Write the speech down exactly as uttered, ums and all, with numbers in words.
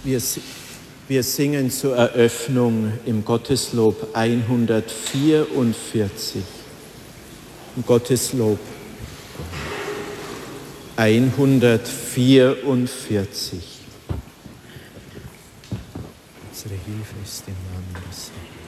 Wir, wir singen zur Eröffnung im Gotteslob hundertvierundvierzig. Im Gotteslob hundertvierundvierzig. Unsere Hilfe ist im Namen des Herrn.